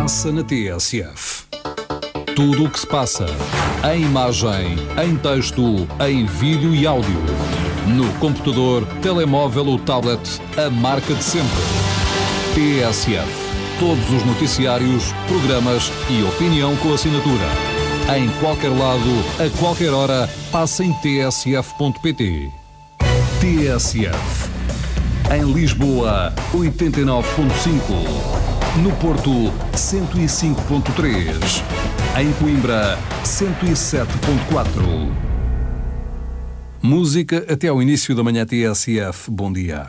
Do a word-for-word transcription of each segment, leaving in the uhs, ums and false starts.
passa na T S F. Tudo o que se passa, em imagem, em texto, em vídeo e áudio. No computador, telemóvel ou tablet, a marca de sempre. T S F. Todos os noticiários, programas e opinião com assinatura. Em qualquer lado, a qualquer hora, passa em t s f ponto p t. T S F. Em Lisboa, oitenta e nove ponto cinco. No Porto, cento e cinco ponto três. Em Coimbra, cento e sete ponto quatro. Música até ao início da manhã T S F. Bom dia.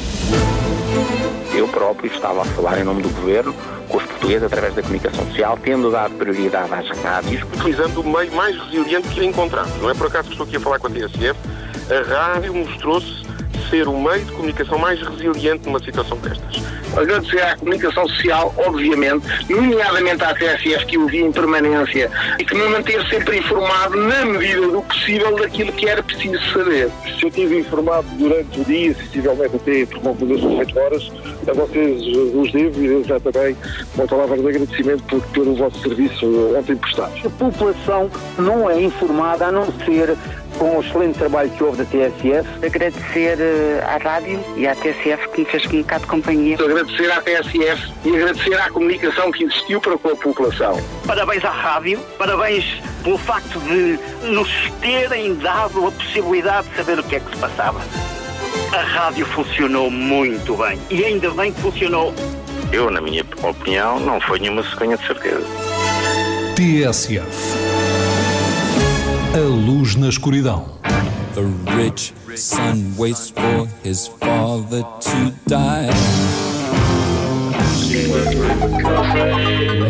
Eu próprio estava a falar em nome do Governo com os portugueses através da comunicação social, tendo dado prioridade às rádios, utilizando o meio mais resiliente que encontramos. Não é por acaso que estou aqui a falar com a T S F. A rádio mostrou-se ser o meio de comunicação mais resiliente numa situação destas. Agradecer à comunicação social, obviamente, nomeadamente à T S F, que o via em permanência e que me manteve sempre informado, na medida do possível, daquilo que era preciso saber. Se eu estive informado durante o dia, sensivelmente até por volta das oito horas, a vocês os devo e devo já também uma palavra de agradecimento por, pelo vosso serviço ontem prestado. A população não é informada, a não ser com o excelente trabalho que houve da T S F. Agradecer à rádio e à T S F que me fez um bocado de companhia. Agradecer à T S F e agradecer à comunicação que existiu para com a população. Parabéns à rádio, parabéns pelo facto de nos terem dado a possibilidade de saber o que é que se passava. A rádio funcionou muito bem e ainda bem que funcionou. Eu, na minha opinião, não foi nenhuma cegonha de certeza. T S F. A luz na escuridão. The rich son waits for his father to die.